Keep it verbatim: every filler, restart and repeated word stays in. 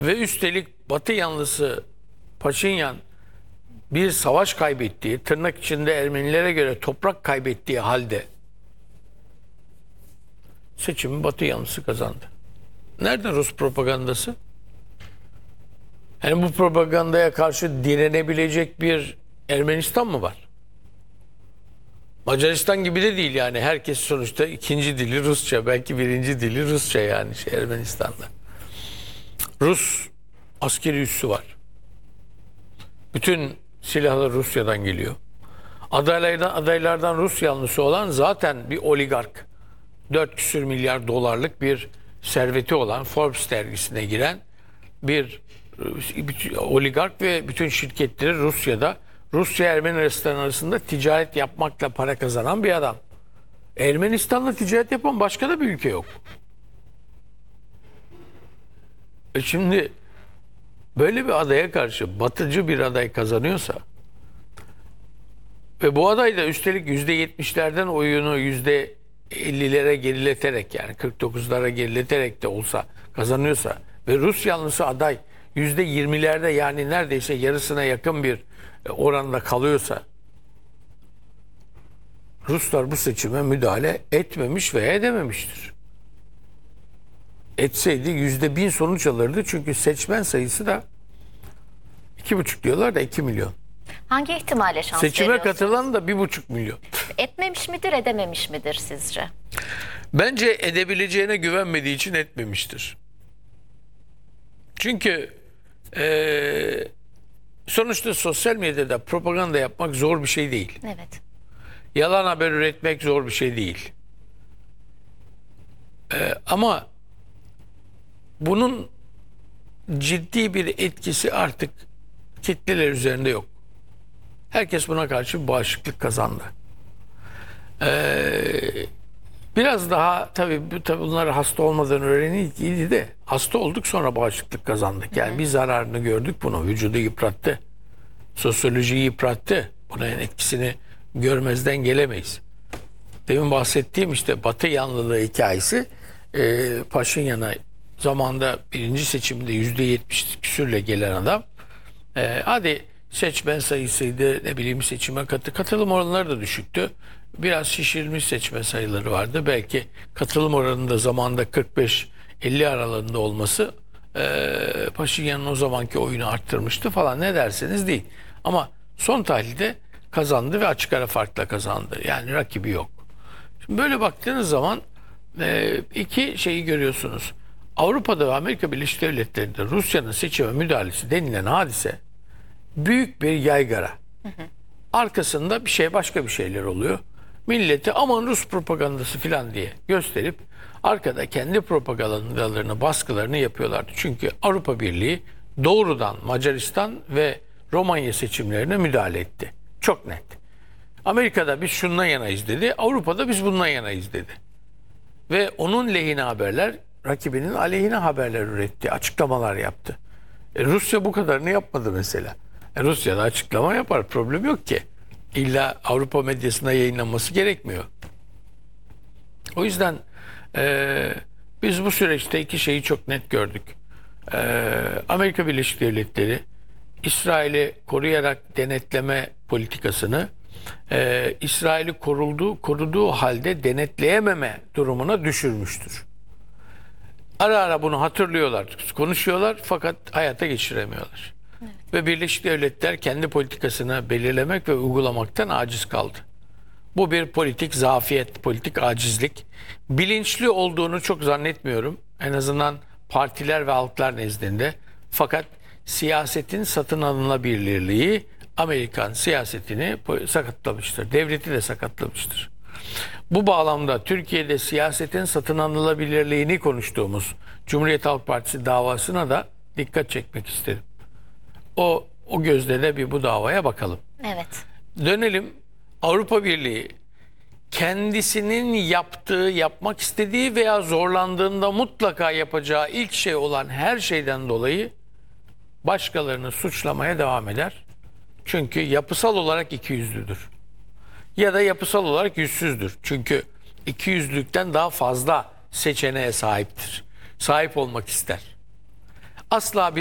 ve üstelik Batı yanlısı Paşinyan bir savaş kaybettiği, tırnak içinde Ermenilere göre toprak kaybettiği halde seçimi Batı yanlısı kazandı. Nerede Rus propagandası? Yani bu propagandaya karşı direnebilecek bir Ermenistan mı var? Macaristan gibi de değil yani. Herkes sonuçta ikinci dili Rusça. Belki birinci dili Rusça yani şey Ermenistan'da. Rus askeri üssü var. Bütün silahlar Rusya'dan geliyor. Adaylardan, adaylardan Rus yanlısı olan zaten bir oligark. dört küsür milyar dolarlık bir serveti olan Forbes dergisine giren bir, bir oligark ve bütün şirketleri Rusya'da, Rusya-Ermeni arasında ticaret yapmakla para kazanan bir adam. Ermenistan'la ticaret yapan başka da bir ülke yok. E şimdi böyle bir adaya karşı batıcı bir aday kazanıyorsa ve bu aday da üstelik yüzde yetmişlerden oyunu yüzde ellilere gerileterek yani kırk dokuzlara gerileterek de olsa kazanıyorsa ve Rus yanlısı aday yüzde yirmilerde yani neredeyse yarısına yakın bir oranda kalıyorsa Ruslar bu seçime müdahale etmemiş veya edememiştir. Etseydi yüzde bin sonuç alırdı çünkü seçmen sayısı da iki buçuk diyorlar da iki milyon. Hangi ihtimalle şans Seçime veriyorsunuz? katılan da bir buçuk milyon. Etmemiş midir, edememiş midir sizce? Bence edebileceğine güvenmediği için etmemiştir. Çünkü ee, sonuçta sosyal medyada propaganda yapmak zor bir şey değil. Evet. Yalan haber üretmek zor bir şey değil. Ee, ama bunun ciddi bir etkisi artık kitleler üzerinde yok. Herkes buna karşı bir bağışıklık kazandı. Ee, biraz daha tabii, tabii bunları hasta olmadan öğrenildi de hasta olduk sonra bağışıklık kazandık. Yani bir zararını gördük bunu. Vücudu yıprattı. Sosyolojiyi yıprattı. Bunun etkisini görmezden gelemeyiz. Demin bahsettiğim işte Batı yanlılığı hikayesi e, Paşinyan'a zamanda birinci seçimde yüzde yetmiş küsürle gelen adam e, hadi seçmen sayısıydı ne bileyim seçime katı katılım oranları da düşüktü. Biraz şişirilmiş seçmen sayıları vardı. Belki katılım oranında zamanda kırk beş elli aralığında olması e, Paşinyan'ın o zamanki oyunu arttırmıştı falan ne derseniz değil. Ama son tahlilde kazandı ve açık ara farkla kazandı. Yani rakibi yok. Şimdi böyle baktığınız zaman e, iki şeyi görüyorsunuz. Avrupa'da ve Amerika Birleşik Devletleri'nde Rusya'nın seçime müdahalesi denilen hadise büyük bir yaygara. Hı hı. Arkasında bir şey başka bir şeyler oluyor. Milleti aman Rus propagandası falan diye gösterip arkada kendi propagandalarını, baskılarını yapıyorlardı. Çünkü Avrupa Birliği doğrudan Macaristan ve Romanya seçimlerine müdahale etti. Çok net. Amerika'da biz şundan yanayız dedi. Avrupa'da biz bundan yanayız dedi. Ve onun lehine haberler, rakibinin aleyhine haberler üretti. Açıklamalar yaptı. E, Rusya bu kadarını yapmadı mesela. E, Rusya da açıklama yapar. Problem yok ki. İlla Avrupa medyasında yayınlanması gerekmiyor. O yüzden e, biz bu süreçte iki şeyi çok net gördük. E, Amerika Birleşik Devletleri İsrail'i koruyarak denetleme politikasını e, İsrail'i korulduğu, koruduğu halde denetleyememe durumuna düşürmüştür. Ara ara bunu hatırlıyorlar, konuşuyorlar fakat hayata geçiremiyorlar. Evet. Ve Birleşik Devletler kendi politikasını belirlemek ve uygulamaktan aciz kaldı. Bu bir politik zafiyet, politik acizlik. Bilinçli olduğunu çok zannetmiyorum. En azından partiler ve halklar nezdinde. Fakat siyasetin satın alınabilirliği Amerikan siyasetini sakatlamıştır. Devleti de sakatlamıştır. Bu bağlamda Türkiye'de siyasetin satın alınabilirliğini konuştuğumuz Cumhuriyet Halk Partisi davasına da dikkat çekmek isterim. O, o gözle de bir bu davaya bakalım. Evet. Dönelim. Avrupa Birliği kendisinin yaptığı, yapmak istediği veya zorlandığında mutlaka yapacağı ilk şey olan her şeyden dolayı başkalarını suçlamaya devam eder. Çünkü yapısal olarak ikiyüzlüdür. Ya da yapısal olarak yüzsüzdür. Çünkü ikiyüzlülükten daha fazla seçeneğe sahiptir. Sahip olmak ister. asla bir